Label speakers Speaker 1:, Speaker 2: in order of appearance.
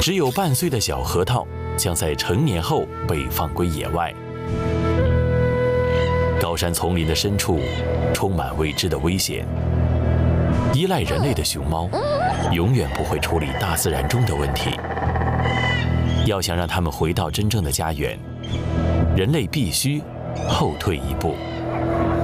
Speaker 1: 只有半岁的小核桃将在成年后被放归野外。高山丛林的深处充满未知的危险，依赖人类的熊猫永远不会处理大自然中的问题。要想让它们回到真正的家园，人类必须后退一步。